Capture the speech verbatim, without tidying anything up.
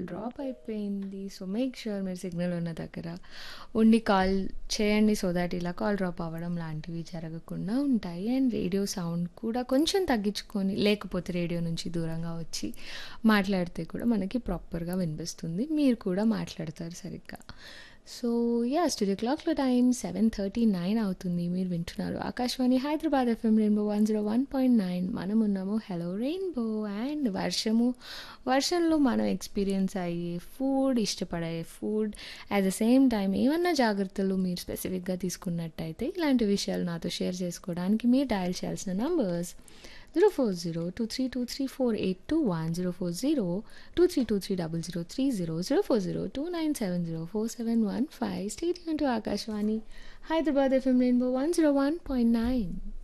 Drop అయిపోయింది. So, make sure మీరు signal ఉన్న దగ్గర ఉండి కాల్ చేయండి. సో దట్ ఇలా కాల్ డ్రాప్ అవ్వడం లాంటివి జరగకుండా ఉంటాయి. అండ్ రేడియో సౌండ్ కూడా కొంచెం తగ్గించుకొని, లేకపోతే రేడియో నుంచి దూరంగా వచ్చి మాట్లాడితే కూడా మనకి ప్రాపర్‌గా వినిపిస్తుంది. మీరు కూడా మాట్లాడతారు సరిగ్గా. So, yeah! స్టూడియో క్లాక్‌లో టైం సెవెన్ థర్టీ నైన్ అవుతుంది. మీరు వింటున్నారు Akashvani Hyderabad FM rainbow one zero one point nine. మనమున్నాము hello rainbow. And వర్షము, వర్షంలో మనం ఎక్స్‌పీరియన్స్ అయ్యే ఫుడ్, ఇష్టపడే food, at the same time ఏమన్నా జాగ్రత్తలు మీరు స్పెసిఫిక్‌గా తీసుకున్నట్టయితే ఇలాంటి విషయాలు నాతో షేర్ చేసుకోవడానికి మీరు డయల్ చేయాల్సిన numbers zero four zero two three two three four eight two one, zero four zero two three two three double zero three zero, zero four zero two nine seven zero four seven one five. Stay tune to Akashvani Hyderabad FM rainbow one zero one point nine.